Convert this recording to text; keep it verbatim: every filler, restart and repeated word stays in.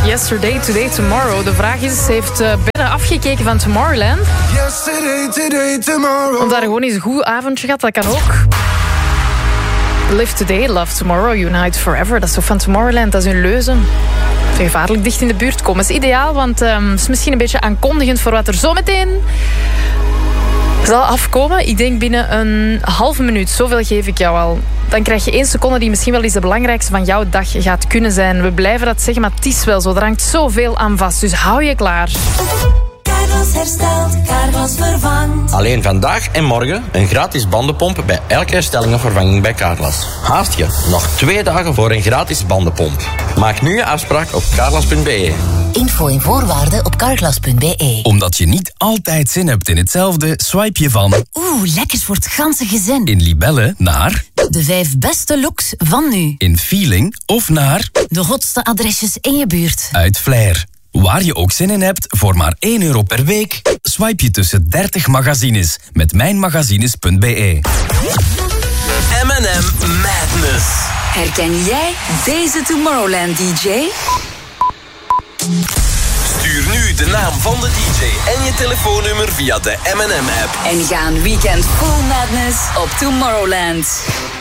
Yesterday, Today, Tomorrow. De vraag is, heeft uh, Ben afgekeken van Tomorrowland? Yesterday, today, tomorrow. Of daar gewoon eens een goed avondje gehad, dat kan ook. Live Today, Love Tomorrow, Unite Forever. Dat is toch van Tomorrowland, dat is een leuze. Te gevaarlijk dicht in de buurt komen. Dat is ideaal, want het um, is misschien een beetje aankondigend voor wat er zometeen zal afkomen. Ik denk binnen een halve minuut. Zoveel geef ik jou al. Dan krijg je één seconde die misschien wel eens de belangrijkste van jouw dag gaat kunnen zijn. We blijven dat zeggen, maar het is wel zo. Er hangt zoveel aan vast, dus hou je klaar. Carglass herstelt, Carglass vervangt. Alleen vandaag en morgen een gratis bandenpomp bij elke herstelling of vervanging bij Carglass. Haast je, nog twee dagen voor een gratis bandenpomp. Maak nu je afspraak op carglass punt b e. Info en voorwaarden op carglass punt b e. Omdat je niet altijd zin hebt in hetzelfde, swipe je van... Oeh, lekkers voor het ganse gezin. In Libelle naar... De vijf beste looks van nu. In Feeling of naar... De hotste adresjes in je buurt. Uit Flair. Waar je ook zin in hebt, voor maar één euro per week... swipe je tussen dertig magazines met mijnmagazines punt b e. M en M Madness. Herken jij deze Tomorrowland D J? Stuur nu de naam van de D J en je telefoonnummer via de M en M-app. En ga een weekend full madness op Tomorrowland.